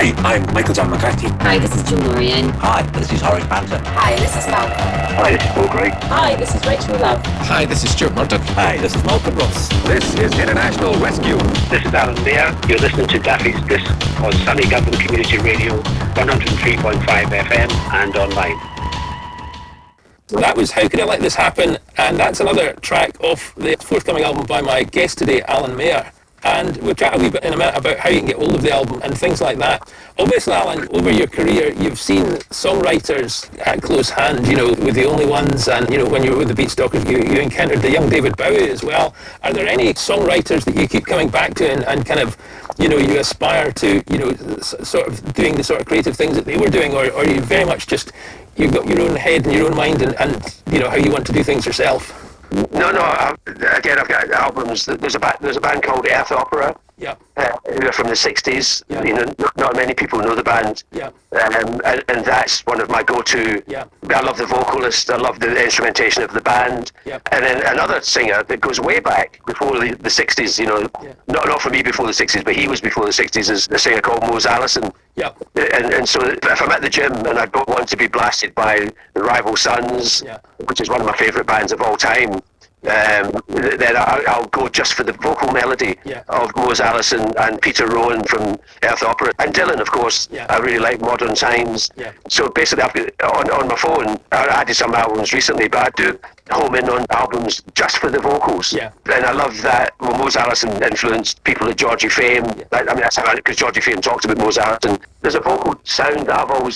Hi, I'm Michael John McCarthy. Hi, this is June Lorien. Hi, this is Horace Banter. Hi, this is Malcolm. Hi, this is Paul Gray. Hi, this is Rachel Love. Hi, this is Stuart Murdoch. Hi, this is Malcolm Ross. This is International Rescue. This is Alan Mayer. You're listening to Daffy's Disc on Sunny Govan Community Radio, 103.5 FM and online. That was How Could I Let This Happen, and that's another track off the forthcoming album by my guest today, Alan Mayer. And we'll chat a wee bit in a minute about how you can get hold of the album and things like that. Obviously, Alan, over your career, you've seen songwriters at close hand, you know, with The Only Ones, and, you know, when you were with the Beatstalkers, you encountered the young David Bowie as well. Are there any songwriters that you keep coming back to and kind of, you know, you aspire to, you know, sort of doing the sort of creative things that they were doing, or are you very much just, you've got your own head and your own mind and you know, how you want to do things yourself? No, I've got albums. There's a band called Earth Opera. Yeah. Who are from the 60s. Yeah. You know, not many people know the band. Yeah. And that's one of my go-to. Yeah. I love the vocalist. I love the instrumentation of the band. Yeah. And then another singer that goes way back before the 60s. You know, Yeah. not for me before the 60s, but he was before the 60s. Is a singer called Mose Allison. Yeah. And so if I'm at the gym and I don't want to be blasted by the Rival Sons, Yeah. which is one of my favourite bands of all time, then I'll go just for the vocal melody Yeah. of Mose Allison and Peter Rowan from Earth Opera, and Dylan, of course. Yeah. I really like Modern Times. Yeah. So basically, I've got on my phone. I added some albums recently, but I do home in on albums just for the vocals. Yeah. And I love that. Well, Mose Allison influenced people like Georgie Fame. Yeah. I mean, that's how, because Georgie Fame talked about Mose Allison. There's a vocal sound that I've always